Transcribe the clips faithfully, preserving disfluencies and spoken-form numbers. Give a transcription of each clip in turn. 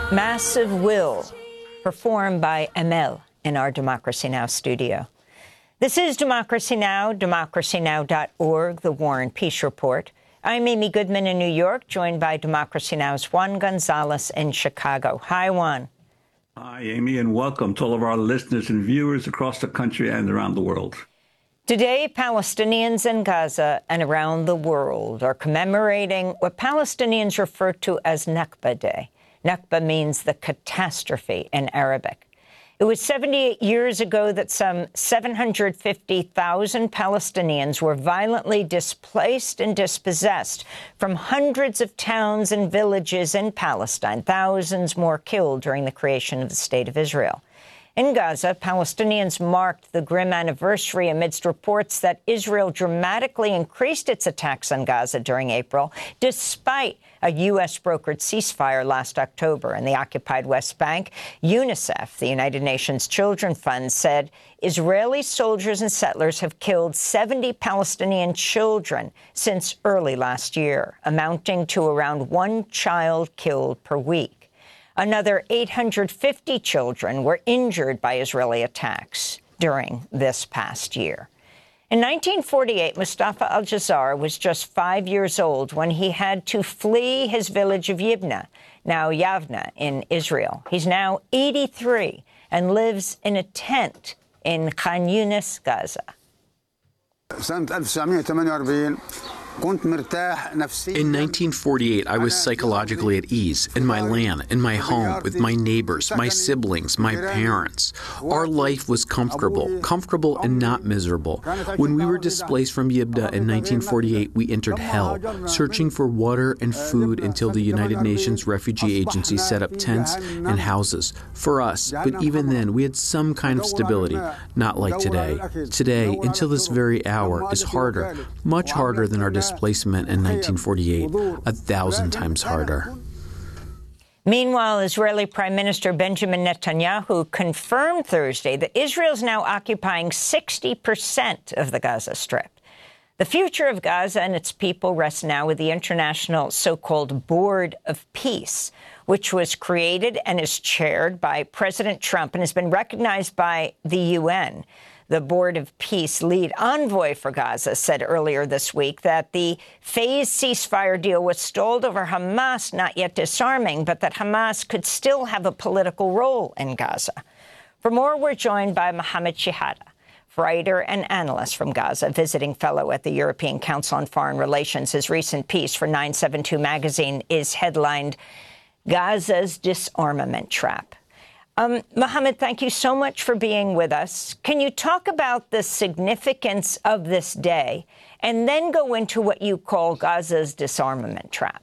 Massive Will, performed by Amel in our Democracy Now! Studio. This is Democracy Now!, democracy now dot org, The War and Peace Report. I'm Amy Goodman in New York, joined by Democracy Now!'s Juan Gonzalez in Chicago. Hi, Juan. Hi, Amy, and welcome to all of our listeners and viewers across the country and around the world. Today, Palestinians in Gaza and around the world are commemorating what Palestinians refer to as Nakba Day. Nakba means the catastrophe in Arabic. It was seventy-eight years ago that some seven hundred fifty thousand Palestinians were violently displaced and dispossessed from hundreds of towns and villages in Palestine, thousands more killed during the creation of the State of Israel. In Gaza, Palestinians marked the grim anniversary amidst reports that Israel dramatically increased its attacks on Gaza during April, despite a U S-brokered ceasefire last October in the occupied West Bank. UNICEF, the United Nations Children's Fund, said Israeli soldiers and settlers have killed seventy Palestinian children since early last year, amounting to around one child killed per week. Another eight hundred fifty children were injured by Israeli attacks during this past year. In nineteen forty-eight, Mustafa al-Jazar was just five years old when he had to flee his village of Yibna, now Yavna, in Israel. He's now eighty-three and lives in a tent in Khan Yunis, Gaza. In nineteen forty-eight, I was psychologically at ease in my land, in my home, with my neighbors, my siblings, my parents. Our life was comfortable, comfortable and not miserable. When we were displaced from Yibna in nineteen forty-eight, we entered hell, searching for water and food until the United Nations Refugee Agency set up tents and houses for us. But even then, we had some kind of stability, not like today. Today, until this very hour, is harder, much harder than our displacement in nineteen forty-eight, a thousand times harder. Meanwhile, Israeli Prime Minister Benjamin Netanyahu confirmed Thursday that Israel is now occupying sixty percent of the Gaza Strip. The future of Gaza and its people rests now with the international so-called Board of Peace, which was created and is chaired by President Trump and has been recognized by the U N. The Board of Peace lead envoy for Gaza said earlier this week that the phased ceasefire deal was stalled over Hamas not yet disarming, but that Hamas could still have a political role in Gaza. For more, we're joined by Mohammed Shihada, writer and analyst from Gaza, visiting fellow at the European Council on Foreign Relations. His recent piece for nine seventy-two magazine is headlined, Gaza's Disarmament Trap. Um, Mohammed, thank you so much for being with us. Can you talk about the significance of this day and then go into what you call Gaza's disarmament trap?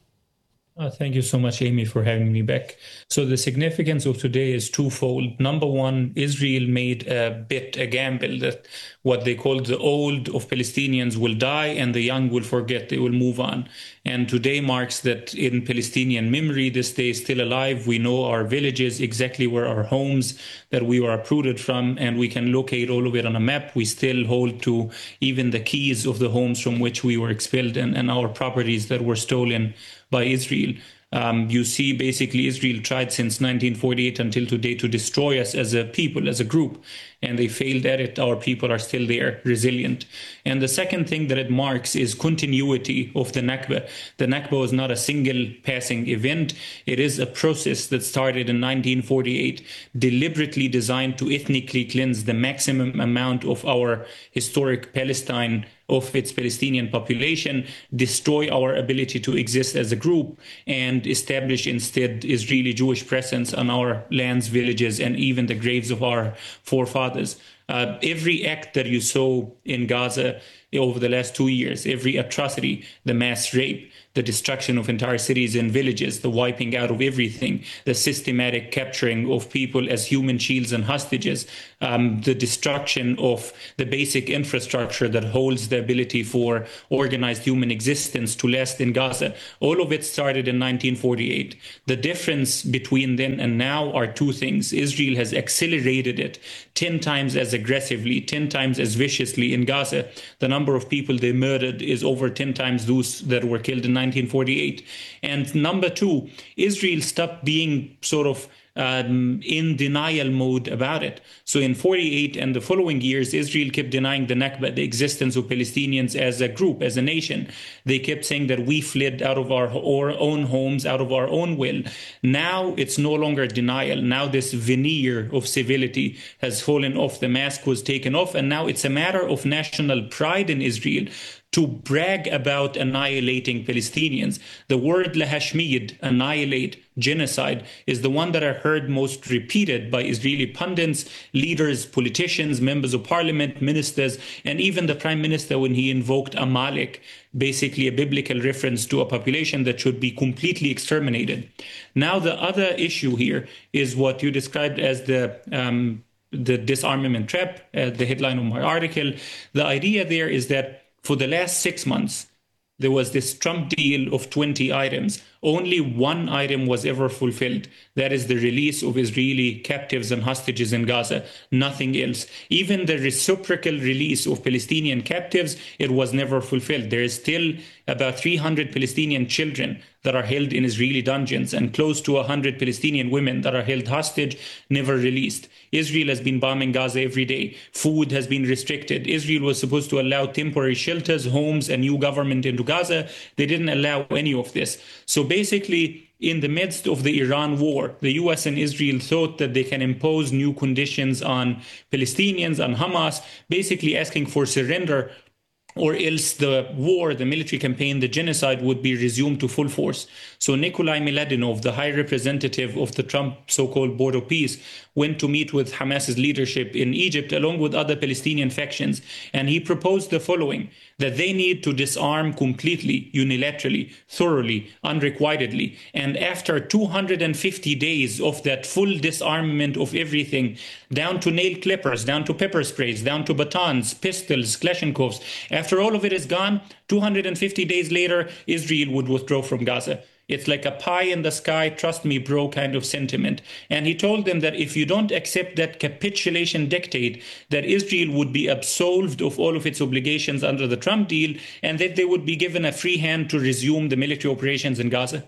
Uh, thank you so much, Amy, for having me back. So the significance of today is twofold. Number one, Israel made a bet, a gamble, that what they call the old of Palestinians will die and the young will forget, they will move on. And today marks that in Palestinian memory, this day is still alive. We know our villages, exactly where our homes that we were uprooted from, and we can locate all of it on a map. We still hold to even the keys of the homes from which we were expelled and, and our properties that were stolen by Israel. Um, you see, basically, Israel tried since nineteen forty-eight until today to destroy us as a people, as a group, and they failed at it. Our people are still there, resilient. And the second thing that it marks is continuity of the Nakba. The Nakba was not a single passing event. It is a process that started in nineteen forty-eight, deliberately designed to ethnically cleanse the maximum amount of our historic Palestine, of its Palestinian population, destroy our ability to exist as a group, and establish instead Israeli Jewish presence on our lands, villages, and even the graves of our forefathers. Uh, every act that you saw in Gaza over the last two years, every atrocity, the mass rape, the destruction of entire cities and villages, the wiping out of everything, the systematic capturing of people as human shields and hostages, um, the destruction of the basic infrastructure that holds the ability for organized human existence to last in Gaza. All of it started in nineteen forty-eight. The difference between then and now are two things. Israel has accelerated it ten times as a aggressively, ten times as viciously in Gaza. The number of people they murdered is over ten times those that were killed in nineteen forty-eight. And number two, Israel stopped being sort of Um, in denial mode about it. So in forty-eight and the following years, Israel kept denying the Nakba, the existence of Palestinians as a group, as a nation. They kept saying that we fled out of our, our own homes, out of our own will. Now it's no longer denial. Now this veneer of civility has fallen off. The mask was taken off, and now it's a matter of national pride in Israel to brag about annihilating Palestinians. The word lahashmid, annihilate, genocide, is the one that I heard most repeated by Israeli pundits, leaders, politicians, members of parliament, ministers, and even the prime minister when he invoked Amalek, basically a biblical reference to a population that should be completely exterminated. Now the other issue here is what you described as the um, the disarmament trap, uh, the headline of my article. The idea there is that for the last six months, there was this Trump deal of twenty items. Only one item was ever fulfilled. That is the release of Israeli captives and hostages in Gaza. Nothing else. Even the reciprocal release of Palestinian captives, it was never fulfilled. There is still about three hundred Palestinian children that are held in Israeli dungeons and close to one hundred Palestinian women that are held hostage, never released. Israel has been bombing Gaza every day. Food has been restricted. Israel was supposed to allow temporary shelters, homes, a new government into Gaza. They didn't allow any of this. So basically, in the midst of the Iran war, the U S and Israel thought that they can impose new conditions on Palestinians, on Hamas, basically asking for surrender, or else the war, the military campaign, the genocide would be resumed to full force. So Nikolai Miladinov, the high representative of the Trump so-called Board of Peace, went to meet with Hamas's leadership in Egypt along with other Palestinian factions, and he proposed the following, that they need to disarm completely, unilaterally, thoroughly, unrequitedly. And after two hundred fifty days of that full disarmament of everything, down to nail clippers, down to pepper sprays, down to batons, pistols, Kalashnikovs, after all of it is gone, two hundred fifty days later, Israel would withdraw from Gaza. It's like a pie in the sky, trust me, bro, kind of sentiment. And he told them that if you don't accept that capitulation dictate, that Israel would be absolved of all of its obligations under the Trump deal, and that they would be given a free hand to resume the military operations in Gaza.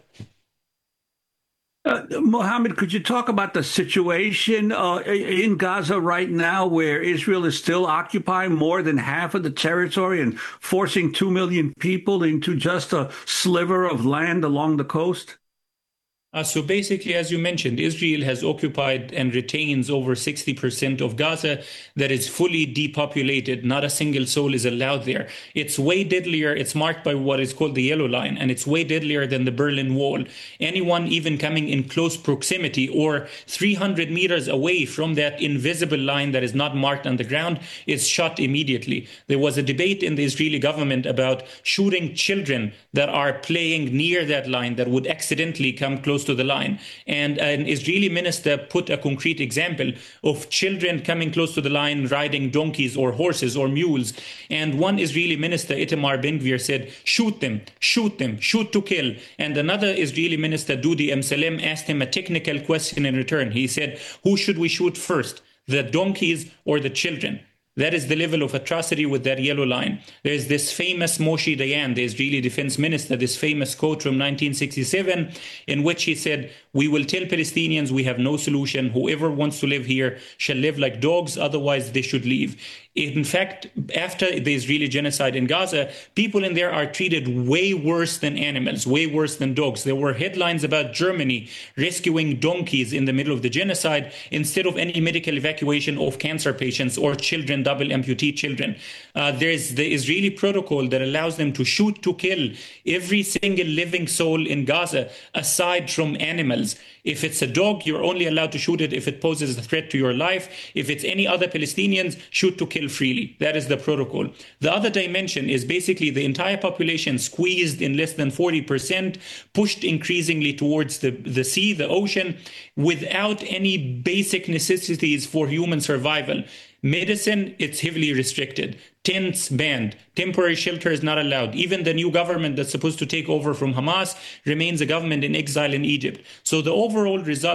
Uh, Mohammed, could you talk about the situation uh, in Gaza right now, where Israel is still occupying more than half of the territory and forcing two million people into just a sliver of land along the coast? Uh, so basically, as you mentioned, Israel has occupied and retains over sixty percent of Gaza that is fully depopulated. Not a single soul is allowed there. It's way deadlier. It's marked by what is called the yellow line, and it's way deadlier than the Berlin Wall. Anyone even coming in close proximity or three hundred meters away from that invisible line that is not marked on the ground is shot immediately. There was a debate in the Israeli government about shooting children that are playing near that line that would accidentally come close to the line. And an Israeli minister put a concrete example of children coming close to the line riding donkeys or horses or mules. And one Israeli minister, Itamar Ben-Gvir, said, shoot them, shoot them, shoot to kill. And another Israeli minister, Dudi Amsalem, asked him a technical question in return. He said, who should we shoot first, the donkeys or the children? That is the level of atrocity with that yellow line. There's this famous Moshe Dayan, the Israeli defense minister, this famous quote from nineteen sixty-seven, in which he said, we will tell Palestinians we have no solution. Whoever wants to live here shall live like dogs, otherwise they should leave. In fact, after the Israeli genocide in Gaza, people in there are treated way worse than animals, way worse than dogs. There were headlines about Germany rescuing donkeys in the middle of the genocide instead of any medical evacuation of cancer patients or children, double amputee children. Uh, there's the Israeli protocol that allows them to shoot to kill every single living soul in Gaza, aside from animals. If it's a dog, you're only allowed to shoot it if it poses a threat to your life. If it's any other Palestinians, shoot to kill freely. That is the protocol. The other dimension is basically the entire population squeezed in less than forty percent, pushed increasingly towards the, the sea, the ocean, without any basic necessities for human survival. Medicine, it's heavily restricted. Tents banned. Temporary shelter is not allowed. Even the new government that's supposed to take over from Hamas remains a government in exile in Egypt. So the overall result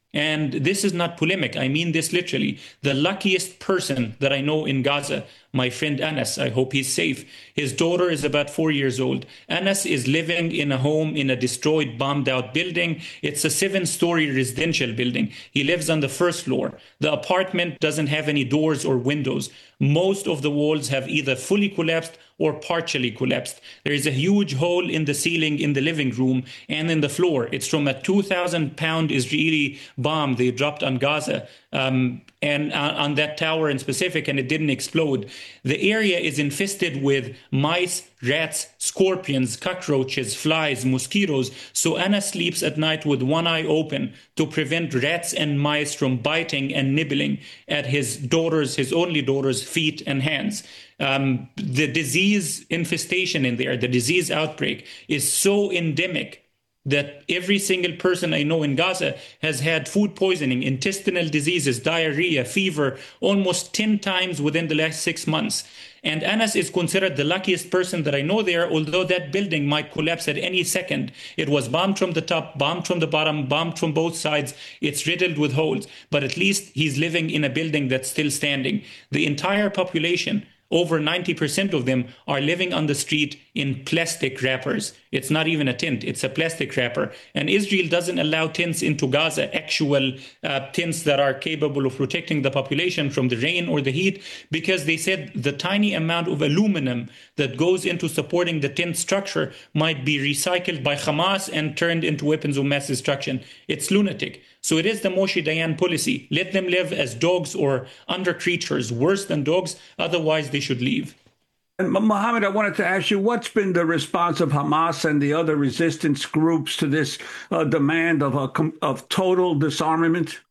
And this is not polemic. I mean this literally. The luckiest person that I know in Gaza, my friend Anas, I hope he's safe. His daughter is about four years old. Anas is living in a home in a destroyed, bombed out building. It's a seven story residential building. He lives on the first floor. The apartment doesn't have any doors or windows. Most of the walls have either fully collapsed or partially collapsed. There is a huge hole in the ceiling in the living room and in the floor. It's from a two thousand pound Israeli bomb they dropped on Gaza, um, and uh, on that tower in specific, and it didn't explode. The area is infested with mice, rats, scorpions, cockroaches, flies, mosquitoes. So Anna sleeps at night with one eye open to prevent rats and mice from biting and nibbling at his daughter's, his only daughter's feet and hands. Um, the disease infestation in there, the disease outbreak is so endemic that every single person I know in Gaza has had food poisoning, intestinal diseases, diarrhea, fever, almost ten times within the last six months. And Anas is considered the luckiest person that I know there, although that building might collapse at any second. It was bombed from the top, bombed from the bottom, bombed from both sides. It's riddled with holes. But at least he's living in a building that's still standing. The entire population, over ninety percent of them, are living on the street in plastic wrappers. It's not even a tent, it's a plastic wrapper. And Israel doesn't allow tents into Gaza, actual uh, tents that are capable of protecting the population from the rain or the heat, because they said the tiny amount of aluminum that goes into supporting the tent structure might be recycled by Hamas and turned into weapons of mass destruction. It's lunatic. So it is the Moshe Dayan policy. Let them live as dogs or under creatures, worse than dogs. Otherwise, they should leave. And Mohammed, I wanted to ask you, what's been the response of Hamas and the other resistance groups to this uh, demand of, a, of total disarmament?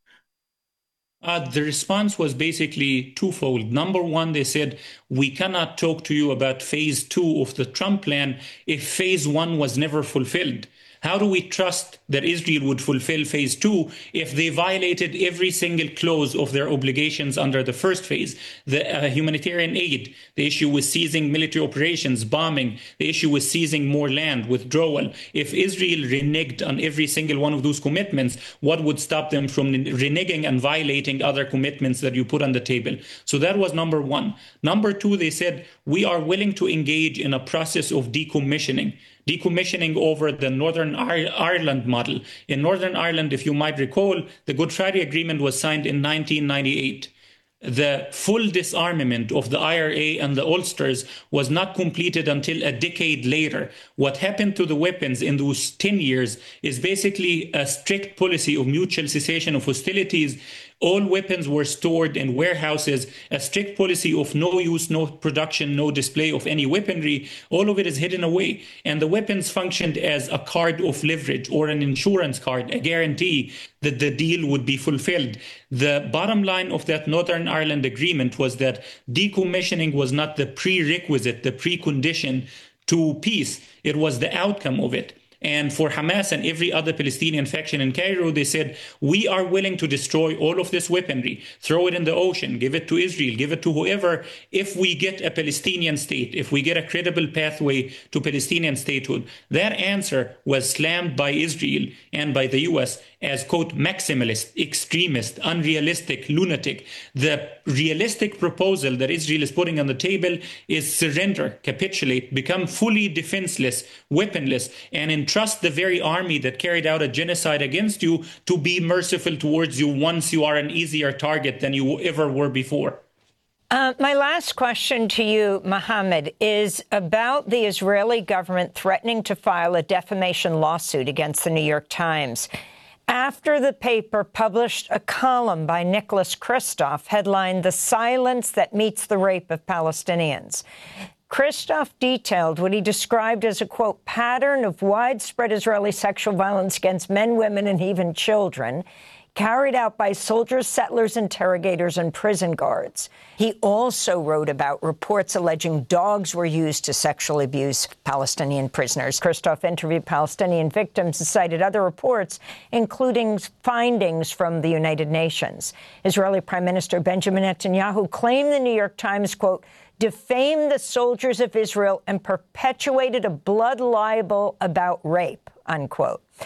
Uh, the response was basically twofold. Number one, they said, we cannot talk to you about phase two of the Trump plan if phase one was never fulfilled. How do we trust that Israel would fulfill phase two if they violated every single clause of their obligations under the first phase? The uh, humanitarian aid, the issue with seizing military operations, bombing, the issue with seizing more land, withdrawal. If Israel reneged on every single one of those commitments, what would stop them from reneging and violating other commitments that you put on the table? So that was number one. Number two, they said, we are willing to engage in a process of decommissioning. Decommissioning over the Northern Ireland model. In Northern Ireland, if you might recall, the Good Friday Agreement was signed in nineteen ninety-eight. The full disarmament of the I R A and the Ulsters was not completed until a decade later. What happened to the weapons in those ten years is basically a strict policy of mutual cessation of hostilities. All weapons were stored in warehouses, a strict policy of no use, no production, no display of any weaponry. All of it is hidden away. And the weapons functioned as a card of leverage or an insurance card, a guarantee that the deal would be fulfilled. The bottom line of that Northern Ireland agreement was that decommissioning was not the prerequisite, the precondition to peace. It was the outcome of it. And for Hamas and every other Palestinian faction in Cairo, they said, we are willing to destroy all of this weaponry, throw it in the ocean, give it to Israel, give it to whoever, if we get a Palestinian state, if we get a credible pathway to Palestinian statehood. That answer was slammed by Israel and by the U S as, quote, maximalist, extremist, unrealistic, lunatic. The realistic proposal that Israel is putting on the table is surrender, capitulate, become fully defenseless, weaponless, and entrust the very army that carried out a genocide against you to be merciful towards you once you are an easier target than you ever were before. Uh, my last question to you, Mohammed, is about the Israeli government threatening to file a defamation lawsuit against the New York Times after the paper published a column by Nicholas Kristof headlined "The Silence That Meets the Rape of Palestinians." Kristof detailed what he described as a, quote, pattern of widespread Israeli sexual violence against men, women, and even children, carried out by soldiers, settlers, interrogators, and prison guards. He also wrote about reports alleging dogs were used to sexually abuse Palestinian prisoners. Kristof interviewed Palestinian victims and cited other reports, including findings from the United Nations. Israeli Prime Minister Benjamin Netanyahu claimed the New York Times, quote, defamed the soldiers of Israel and perpetuated a blood libel about rape, unquote.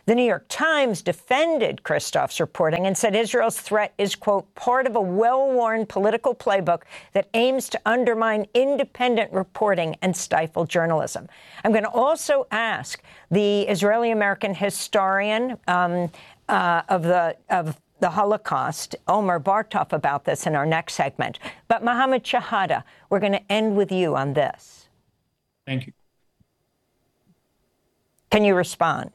The New York Times defended Christoph's reporting and said Israel's threat is, quote, part of a well-worn political playbook that aims to undermine independent reporting and stifle journalism. I'm going to also ask the Israeli-American historian um, uh, of the of the Holocaust, Omer Bartov, about this in our next segment. But Mohammed Shehadeh, we're going to end with you on this. Thank you. Can you respond?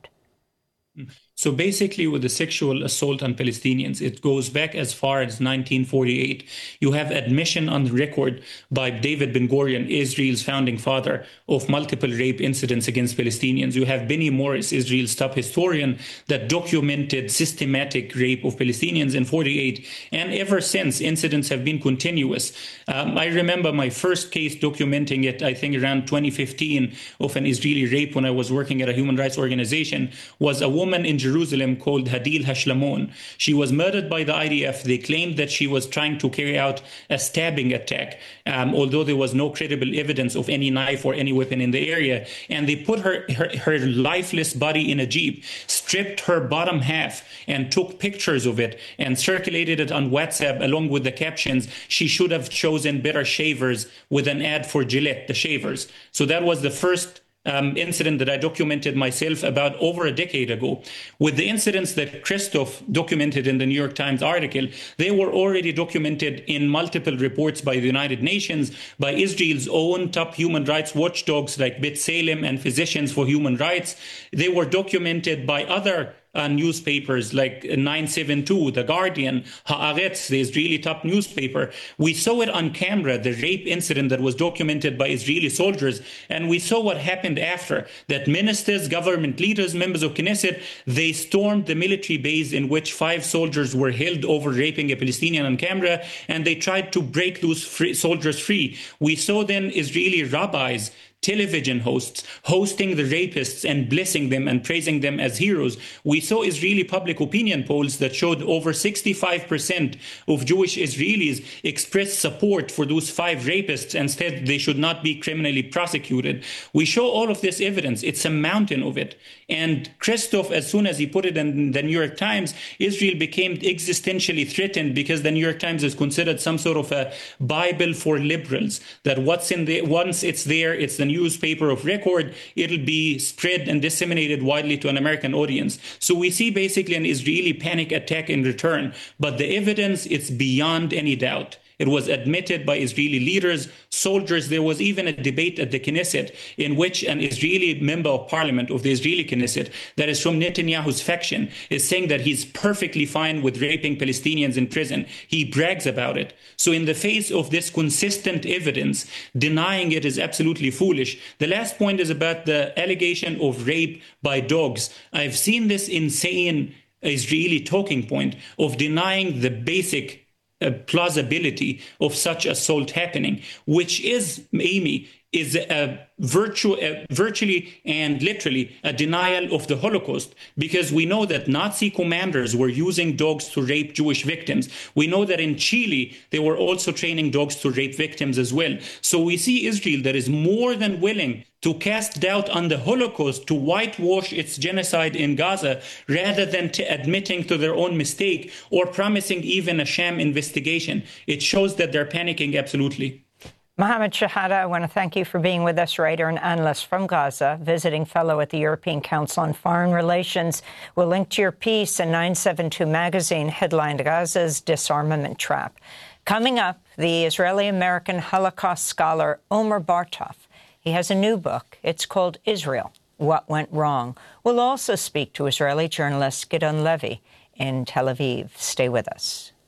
So basically, with the sexual assault on Palestinians, it goes back as far as nineteen forty-eight. You have admission on the record by David Ben-Gurion, Israel's founding father, of multiple rape incidents against Palestinians. You have Benny Morris, Israel's top historian, that documented systematic rape of Palestinians in forty-eight. And ever since, incidents have been continuous. Um, I remember my first case documenting it, I think around twenty fifteen, of an Israeli rape when I was working at a human rights organization, was a woman in Jerusalem called Hadil Hashlamon. She was murdered by the I D F. They claimed that she was trying to carry out a stabbing attack, um, although there was no credible evidence of any knife or any weapon in the area. And they put her, her, her lifeless body in a jeep, stripped her bottom half, and took pictures of it and circulated it on WhatsApp along with the captions, "She should have chosen better shavers," with an ad for Gillette, the shavers. So that was the first Um, incident that I documented myself about over a decade ago. With the incidents that Christoph documented in the New York Times article, they were already documented in multiple reports by the United Nations, by Israel's own top human rights watchdogs like B'Tselem and Physicians for Human Rights. They were documented by other Uh, newspapers like nine seven two, The Guardian, Haaretz, the Israeli top newspaper. We saw it on camera, the rape incident that was documented by Israeli soldiers, and we saw what happened after, that ministers, government leaders, members of Knesset, they stormed the military base in which five soldiers were held over raping a Palestinian on camera, and they tried to break those free soldiers free. We saw then Israeli rabbis, television hosts, hosting the rapists and blessing them and praising them as heroes. We saw Israeli public opinion polls that showed over sixty-five percent of Jewish Israelis expressed support for those five rapists and said they should not be criminally prosecuted. We show all of this evidence. It's a mountain of it. And Christoph, as soon as he put it in the New York Times, Israel became existentially threatened because the New York Times is considered some sort of a Bible for liberals, that what's in the, once it's there, it's the newspaper of record, it'll be spread and disseminated widely to an American audience. So we see basically an Israeli panic attack in return, but the evidence, it's beyond any doubt. It was admitted by Israeli leaders, soldiers. There was even a debate at the Knesset in which an Israeli member of parliament of the Israeli Knesset that is from Netanyahu's faction is saying that he's perfectly fine with raping Palestinians in prison. He brags about it. So in the face of this consistent evidence, denying it is absolutely foolish. The last point is about the allegation of rape by dogs. I've seen this insane Israeli talking point of denying the basic Uh, plausibility of such assault happening, which is, Amy, is a virtu- uh, virtually and literally a denial of the Holocaust, because we know that Nazi commanders were using dogs to rape Jewish victims. We know that in Chile, they were also training dogs to rape victims as well. So we see Israel that is more than willing to cast doubt on the Holocaust, to whitewash its genocide in Gaza, rather than to admitting to their own mistake or promising even a sham investigation. It shows that they're panicking absolutely. Mohammed Shehadeh, I want to thank you for being with us, writer and analyst from Gaza, visiting fellow at the European Council on Foreign Relations. We'll link to your piece in nine seventy-two magazine, headlined Gaza's Disarmament Trap. Coming up, the Israeli-American Holocaust scholar Omer Bartov. He has a new book. It's called Israel, What Went Wrong. We'll also speak to Israeli journalist Gideon Levy in Tel Aviv. Stay with us.